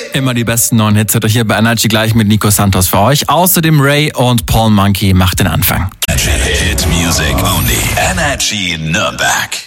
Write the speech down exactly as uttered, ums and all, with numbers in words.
Immer die besten neuen Hits hat euch hier bei Energy gleich mit Nico Santos für euch. Außerdem Ray und Paul Monkey macht den Anfang. Hit music only. Energy Nürnberg.